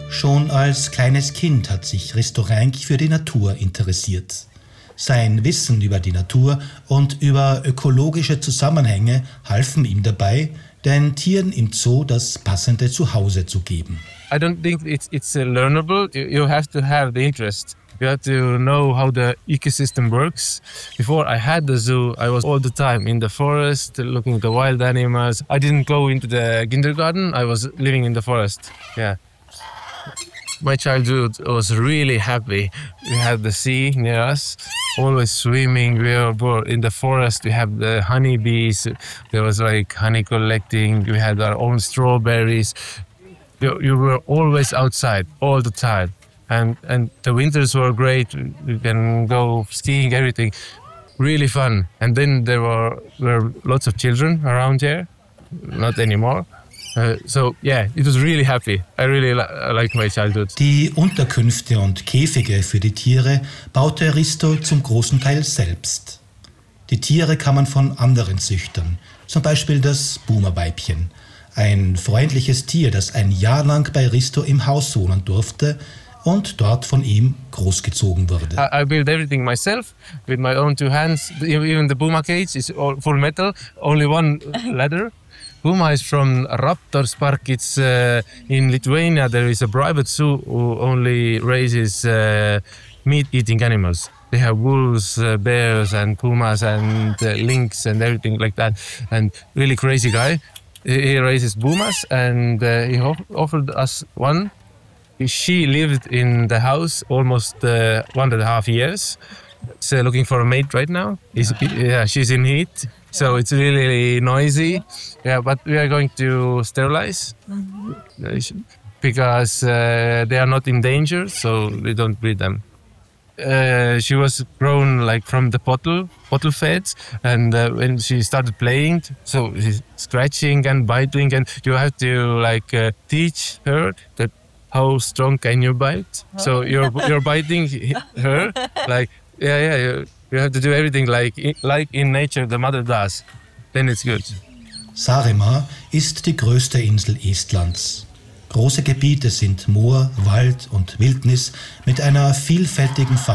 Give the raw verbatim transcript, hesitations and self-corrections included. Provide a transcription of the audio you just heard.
Schon als kleines Kind hat sich Risto Renk für die Natur interessiert. Sein Wissen über die Natur und über ökologische Zusammenhänge halfen ihm dabei, den Tieren im Zoo das passende Zuhause zu geben. I don't think it's it's learnable. You have to have the interest. You have to know how the ecosystem works. Before I had the zoo, I was all the time in the forest, looking at the wild animals. I didn't go into the kindergarten. I was living in the forest. Yeah. My childhood was really happy. We had the sea near us, always swimming. We were in the forest. We have the honeybees. There was like honey collecting. We had our own strawberries. You, you were always outside all the time. And and the winters were great. You can go skiing, everything. Really fun. And then there were, were lots of children around here. Not anymore. Uh, so yeah, it was really happy. I really li- like my childhood. Die Unterkünfte und Käfige für die Tiere baute Risto zum großen Teil selbst. Die Tiere kamen von anderen Züchtern, zum Beispiel das Buma-Weibchen. Ein freundliches Tier, das ein Jahr lang bei Risto im Haus wohnen durfte und dort von ihm großgezogen wurde. I, I built everything myself with my own two hands. Even the Buma cage is all full metal, only one ladder. Buma is from Raptors Park. It's uh, in Lithuania. There is a private zoo who only raises uh, meat-eating animals. They have wolves, uh, bears, and pumas, and uh, lynx, and everything like that. And really crazy guy. He raises pumas, and uh, he ho- offered us one. She lived in the house almost uh, one and a half years. She's uh, looking for a mate right now. Is yeah, she's in heat. So it's really noisy, yeah. But we are going to sterilize mm-hmm. because uh, they are not in danger, so we don't breed them. Uh, she was grown like from the bottle, bottle fed, and uh, when she started playing, so she's scratching and biting, and you have to like uh, teach her that how strong can you bite. Oh. So you're you're biting her, like yeah, yeah. You, You have to do everything like, like in nature the mother does. Then it's good. Saaremaa ist die größte Insel Estlands. Große Gebiete sind Moor, Wald und Wildnis mit einer vielfältigen Fauna.